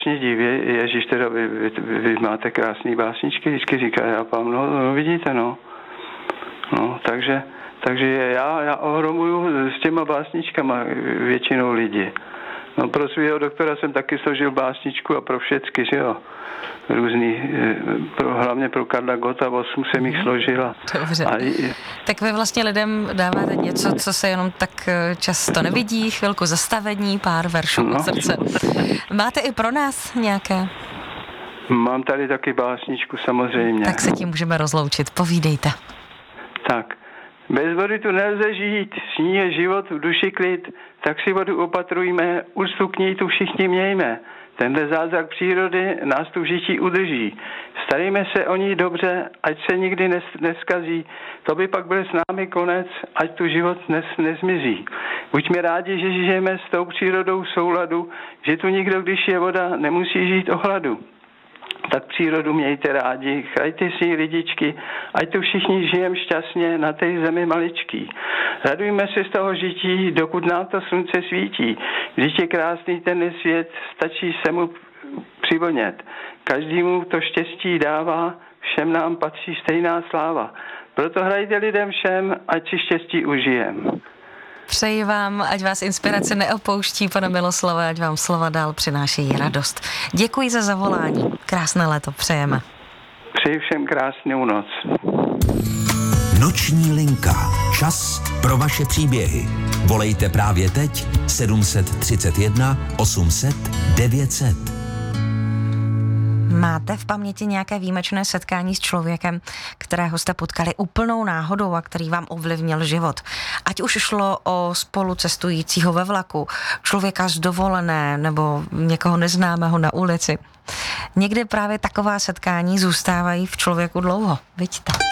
mě diví, Ježíš, teda vy máte krásný básničky, vždycky říká, já pán, no vidíte, no. No, takže já ohromuju s těma básničkama většinou lidi. No, pro svého doktora jsem taky složil básničku a pro všecky, že jo. Různý, hlavně pro Karla Gotta 8 jsem jich složila. Dobře. Tak vy vlastně lidem dáváte něco, co se jenom tak často nevidí, chvilku zastavení, pár veršů od srdce. Máte i pro nás nějaké? Mám tady taky básničku, samozřejmě. Tak se tím můžeme rozloučit, povídejte. Tak. Bez vody tu nelze žít, s ní je život, v duši klid, tak si vodu opatrujme, úctu k ní tu všichni mějme. Tenhle zázrak přírody nás tu v žití udrží. Starejme se o ní dobře, ať se nikdy neskazí. To by pak byl s námi konec, ať tu život nezmizí. Buďme rádi, že žijeme s tou přírodou v souladu, že tu nikdo, když je voda, nemusí žít o hladu. Tak přírodu mějte rádi, chrajte si lidičky, ať tu všichni žijeme šťastně na té zemi maličký. Radujme se z toho žití, dokud nám to slunce svítí. Vždyť je krásný ten svět, stačí se mu přivonět. Každému to štěstí dává, všem nám patří stejná sláva. Proto hrajte lidem všem, ať si štěstí užijem. Přeji vám, ať vás inspirace neopouští, pane Miloslave, ať vám slova dál přinášejí radost. Děkuji za zavolání. Krásné léto přejeme. Přeji všem krásnou noc. Noční linka. Čas pro vaše příběhy. Volejte právě teď 731 800 900. Máte v paměti nějaké výjimečné setkání s člověkem, kterého jste potkali úplnou náhodou a který vám ovlivnil život? Ať už šlo o spolucestujícího ve vlaku, člověka z dovolené nebo někoho neznámého na ulici. Někdy právě taková setkání zůstávají v člověku dlouho. Vidíte?